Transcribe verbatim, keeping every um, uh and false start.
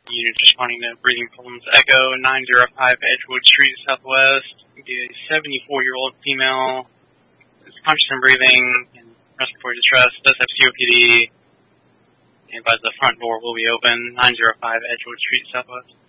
Unit responding to breathing problems. Echo nine zero five Edgewood Street, Southwest. A seventy-four-year-old female is conscious and breathing and respiratory distress. Does have C O P D. And by the front door will be open. nine zero five Edgewood Street, Southwest.